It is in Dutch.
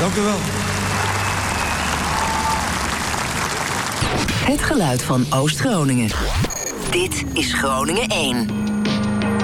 Dank u wel. Het geluid van Oost-Groningen. Dit is Groningen 1.